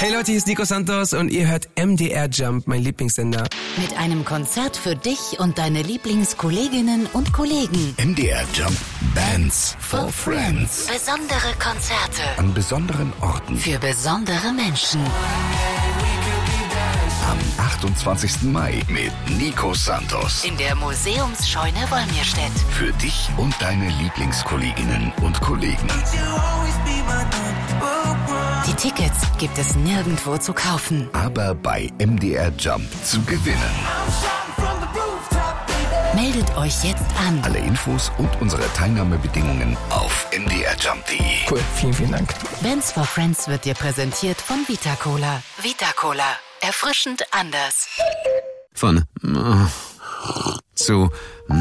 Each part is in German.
Hey Leute, hier ist Nico Santos und ihr hört MDR Jump, mein Lieblingssender. Mit einem Konzert für dich und deine Lieblingskolleginnen und Kollegen. MDR Jump Bands for Friends. Besondere Konzerte. An besonderen Orten. Für besondere Menschen. Am 28. Mai mit Nico Santos. In der Museumsscheune Wolmirstedt. Für dich und deine Lieblingskolleginnen und Kollegen. Die Tickets gibt es nirgendwo zu kaufen. Aber bei MDR Jump zu gewinnen. Meldet euch jetzt an. Alle Infos und unsere Teilnahmebedingungen auf mdrjump.de. Cool, vielen, vielen Dank. Bands for Friends wird dir präsentiert von Vita Cola. Vita Cola. Erfrischend anders. Von zu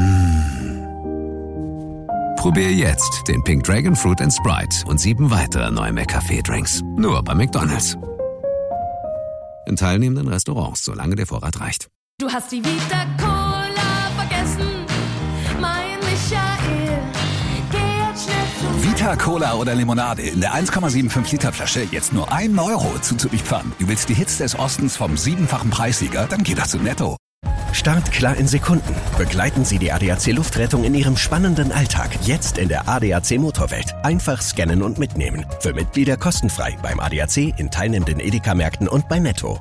Probier jetzt den Pink Dragon Fruit and Sprite und 7 weitere neue McCafé-Drinks. Nur bei McDonald's. In teilnehmenden Restaurants, solange der Vorrat reicht. Du hast die Vita Cola vergessen, mein Michael. Geh jetzt schnell zu Vita Cola oder Limonade in der 1,75 Liter Flasche jetzt nur 1 Euro zuzulieferern. Du willst die Hits des Ostens vom 7-fachen Preissieger? Dann geht das zu Netto. Startklar in Sekunden. Begleiten Sie die ADAC Luftrettung in Ihrem spannenden Alltag. Jetzt in der ADAC Motorwelt. Einfach scannen und mitnehmen. Für Mitglieder kostenfrei beim ADAC, in teilnehmenden Edeka-Märkten und bei Netto.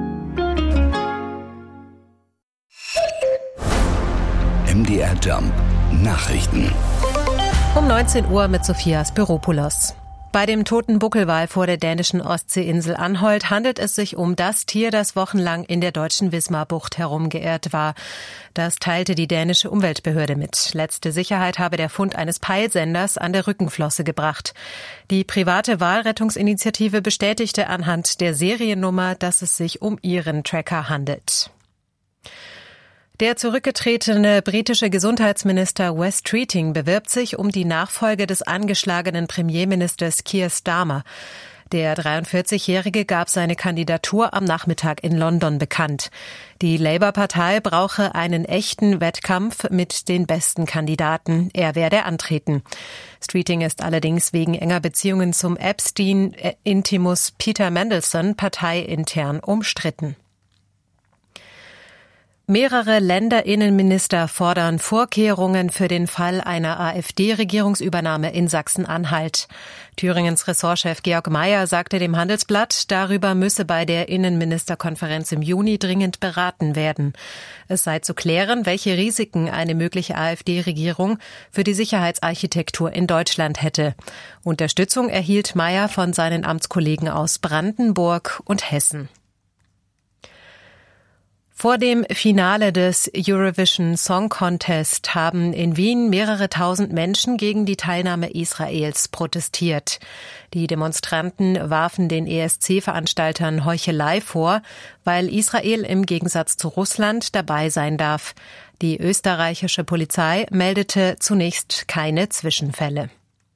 MDR Jump Nachrichten. Um 19 Uhr mit Sophia Spiropoulos. Bei dem toten Buckelwal vor der dänischen Ostseeinsel Anholt handelt es sich um das Tier, das wochenlang in der deutschen Wismarbucht herumgeirrt war. Das teilte die dänische Umweltbehörde mit. Letzte Sicherheit habe der Fund eines Peilsenders an der Rückenflosse gebracht. Die private Walrettungsinitiative bestätigte anhand der Seriennummer, dass es sich um ihren Tracker handelt. Der zurückgetretene britische Gesundheitsminister Wes Streeting bewirbt sich um die Nachfolge des angeschlagenen Premierministers Keir Starmer. Der 43-Jährige gab seine Kandidatur am Nachmittag in London bekannt. Die Labour-Partei brauche einen echten Wettkampf mit den besten Kandidaten. Er werde antreten. Streeting ist allerdings wegen enger Beziehungen zum Epstein-Intimus Peter Mandelson parteiintern umstritten. Mehrere Länderinnenminister fordern Vorkehrungen für den Fall einer AfD-Regierungsübernahme in Sachsen-Anhalt. Thüringens Ressortchef Georg Mayer sagte dem Handelsblatt, darüber müsse bei der Innenministerkonferenz im Juni dringend beraten werden. Es sei zu klären, welche Risiken eine mögliche AfD-Regierung für die Sicherheitsarchitektur in Deutschland hätte. Unterstützung erhielt Mayer von seinen Amtskollegen aus Brandenburg und Hessen. Vor dem Finale des Eurovision Song Contest haben in Wien mehrere tausend Menschen gegen die Teilnahme Israels protestiert. Die Demonstranten warfen den ESC-Veranstaltern Heuchelei vor, weil Israel im Gegensatz zu Russland dabei sein darf. Die österreichische Polizei meldete zunächst keine Zwischenfälle.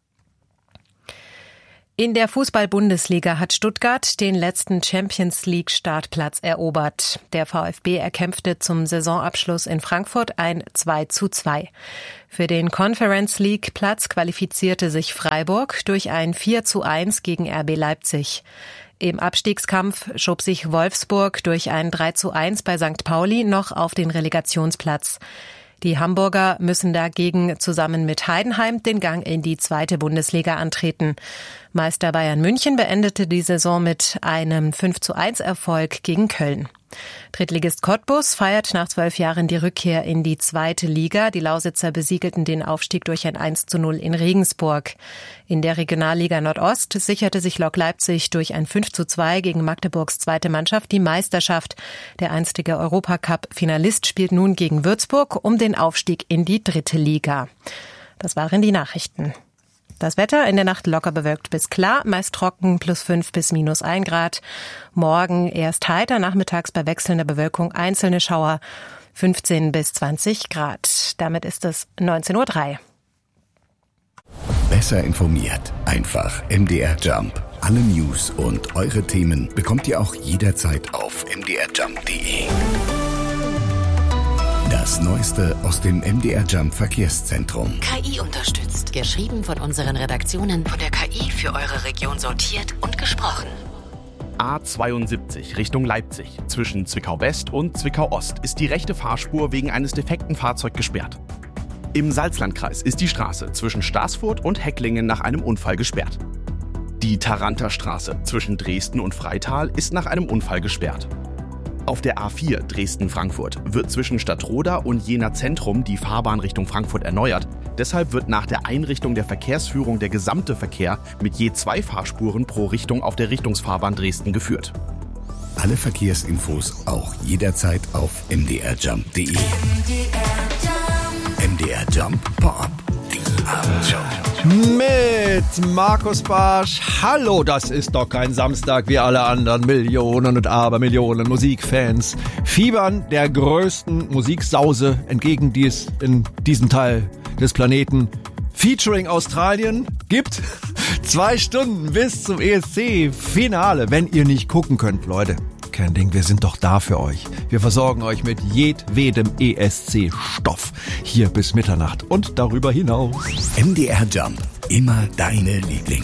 In der Fußball-Bundesliga hat Stuttgart den letzten Champions-League-Startplatz erobert. Der VfB erkämpfte zum Saisonabschluss in Frankfurt ein 2:2. Für den Conference-League-Platz qualifizierte sich Freiburg durch ein 4:1 gegen RB Leipzig. Im Abstiegskampf schob sich Wolfsburg durch ein 3:1 bei St. Pauli noch auf den Relegationsplatz. Die Hamburger müssen dagegen zusammen mit Heidenheim den Gang in die 2. Bundesliga antreten. Meister Bayern München beendete die Saison mit einem 5:1 Erfolg gegen Köln. Drittligist Cottbus feiert nach 12 Jahren die Rückkehr in die 2. Liga. Die Lausitzer besiegelten den Aufstieg durch ein 1:0 in Regensburg. In der Regionalliga Nordost sicherte sich Lok Leipzig durch ein 5:2 gegen Magdeburgs zweite Mannschaft die Meisterschaft. Der einstige Europacup-Finalist spielt nun gegen Würzburg um den Aufstieg in die 3. Liga. Das waren die Nachrichten. Das Wetter in der Nacht locker bewölkt bis klar, meist trocken, +5 bis -1 Grad. Morgen erst heiter, nachmittags bei wechselnder Bewölkung einzelne Schauer, 15 bis 20 Grad. Damit ist es 19:03 Uhr. Besser informiert. Einfach MDR Jump. Alle News und eure Themen bekommt ihr auch jederzeit auf mdrjump.de. Das Neueste aus dem MDR Jump Verkehrszentrum. KI unterstützt. Geschrieben von unseren Redaktionen, von der KI für eure Region sortiert und gesprochen. A72 Richtung Leipzig. Zwischen Zwickau-West und Zwickau-Ost ist die rechte Fahrspur wegen eines defekten Fahrzeugs gesperrt. Im Salzlandkreis ist die Straße zwischen Staßfurt und Hecklingen nach einem Unfall gesperrt. Die Taranter-Straße zwischen Dresden und Freital ist nach einem Unfall gesperrt. Auf der A4 Dresden-Frankfurt wird zwischen Stadtroda und Jena Zentrum die Fahrbahn Richtung Frankfurt erneuert. Deshalb wird nach der Einrichtung der Verkehrsführung der gesamte Verkehr mit je 2 Fahrspuren pro Richtung auf der Richtungsfahrbahn Dresden geführt. Alle Verkehrsinfos auch jederzeit auf mdrjump.de. MDR Jump Pop. Die Abendshow. Mit Markus Barsch. Hallo, das ist doch kein Samstag wie alle anderen Millionen und Abermillionen Musikfans fiebern der größten Musiksause entgegen, die es in diesem Teil des Planeten featuring Australien gibt. 2 Stunden bis zum ESC-Finale, wenn ihr nicht gucken könnt, Leute. Kein Ding, wir sind doch da für euch. Wir versorgen euch mit jedwedem ESC-Stoff. Hier bis Mitternacht und darüber hinaus. MDR Jump. Immer deine Lieblinge.